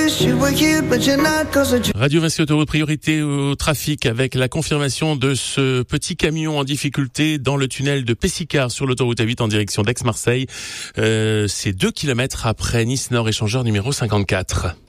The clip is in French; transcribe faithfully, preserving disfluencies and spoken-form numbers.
Radio Vinci Autoroute, priorité au trafic avec la confirmation de ce petit camion en difficulté dans le tunnel de Pessicard sur l'autoroute A huit en direction d'Aix-Marseille. Euh, c'est deux kilomètres après Nice Nord, échangeur numéro cinquante-quatre.